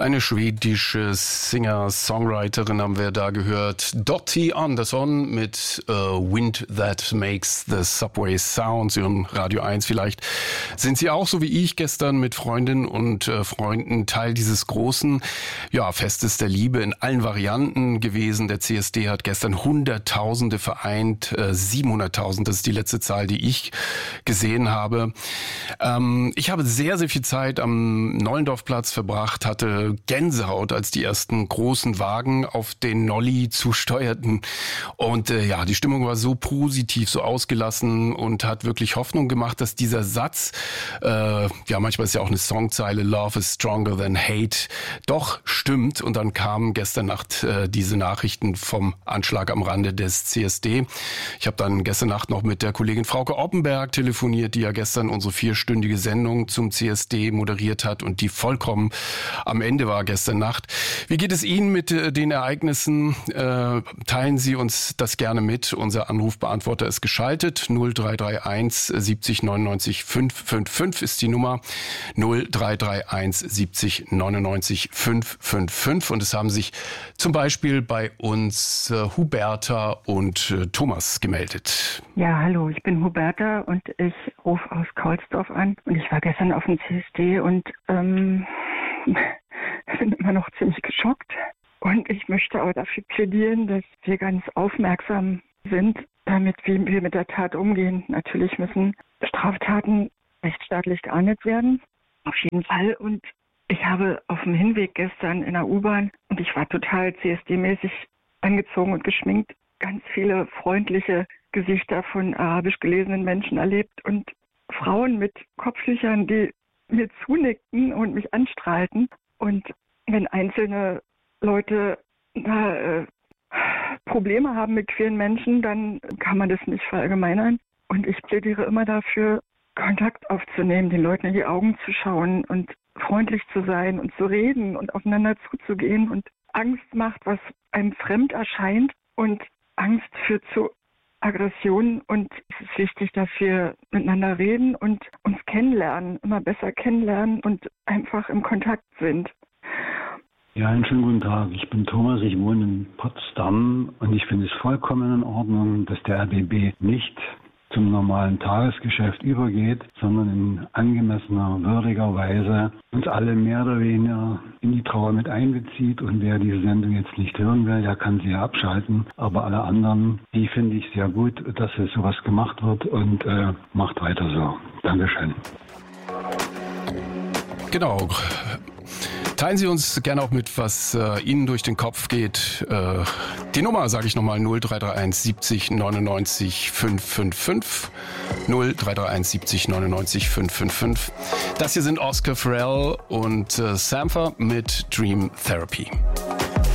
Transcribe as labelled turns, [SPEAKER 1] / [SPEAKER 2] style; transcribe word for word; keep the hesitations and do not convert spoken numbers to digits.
[SPEAKER 1] Eine schwedische Singer-Songwriterin haben wir da gehört. Dottie Andersson mit uh, Wind That Makes the Subway Sound. Sie hören Radio eins vielleicht. Sind Sie auch, so wie ich, gestern mit Freundinnen und äh, Freunden Teil dieses großen ja, Festes der Liebe in allen Varianten gewesen. Der C S D hat gestern Hunderttausende vereint. Äh, siebenhunderttausend, das ist die letzte Zahl, die ich gesehen habe. Ähm, ich habe sehr, sehr viel Zeit am Nollendorfplatz verbracht, hatte Gänsehaut, als die ersten großen Wagen auf den Nolli zusteuerten. Und äh, ja, die Stimmung war so positiv, so ausgelassen und hat wirklich Hoffnung gemacht, dass dieser Satz, äh, ja manchmal ist ja auch eine Songzeile, Love is stronger than hate, doch stimmt. Und dann kamen gestern Nacht äh, diese Nachrichten vom Anschlag am Rande des C S D. Ich habe dann gestern Nacht noch mit der Kollegin Frauke Oppenberg telefoniert, die ja gestern unsere vierstündige Sendung zum C S D moderiert hat und die vollkommen am Ende war gestern Nacht. Wie geht es Ihnen mit äh, den Ereignissen? Äh, teilen Sie uns das gerne mit. Unser Anrufbeantworter ist geschaltet. null drei drei eins siebzig neunundneunzig fünfhundertfünfundfünfzig ist die Nummer. null drei drei eins siebzig neunundneunzig fünfhundertfünfundfünfzig. Und es haben sich zum Beispiel bei uns äh, Huberta und äh, Thomas gemeldet.
[SPEAKER 2] Ja, hallo, ich bin Huberta und ich rufe aus Kaulsdorf an. Und ich war gestern auf dem C S D und ähm, bin immer noch ziemlich geschockt. Und ich möchte aber dafür plädieren, dass wir ganz aufmerksam sind, damit wie wir mit der Tat umgehen. Natürlich müssen Straftaten rechtsstaatlich geahndet werden, auf jeden Fall. Und ich habe auf dem Hinweg gestern in der U-Bahn, und ich war total C S D-mäßig angezogen und geschminkt, ganz viele freundliche Gesichter von arabisch gelesenen Menschen erlebt und Frauen mit Kopftüchern, die mir zunickten und mich anstrahlten. Und wenn einzelne Leute da, äh, Probleme haben mit queeren Menschen, dann kann man das nicht verallgemeinern. Und ich plädiere immer dafür, Kontakt aufzunehmen, den Leuten in die Augen zu schauen und freundlich zu sein und zu reden und aufeinander zuzugehen. Und Angst macht, was einem fremd erscheint, und Angst führt zu Aggression. Und es ist wichtig, dass wir miteinander reden und uns kennenlernen, immer besser kennenlernen und einfach im Kontakt sind.
[SPEAKER 3] Ja, einen schönen guten Tag. Ich bin Thomas, ich wohne in Potsdam und ich finde es vollkommen in Ordnung, dass der R B B nicht zum normalen Tagesgeschäft übergeht, sondern in angemessener, würdiger Weise uns alle mehr oder weniger in die Trauer mit einbezieht. Und wer diese Sendung jetzt nicht hören will, der kann sie ja abschalten. Aber alle anderen, die finde ich sehr gut, dass es sowas gemacht wird, und äh, macht weiter so. Dankeschön.
[SPEAKER 1] Genau. Teilen Sie uns gerne auch mit, was äh, Ihnen durch den Kopf geht. Äh, die Nummer sage ich nochmal, null drei drei eins siebzig neunundneunzig fünfhundertfünfundfünfzig. null drei drei eins siebzig neunundneunzig fünfhundertfünfzig. Das hier sind Oscar Farrell und äh, Sampha mit Dream Therapy.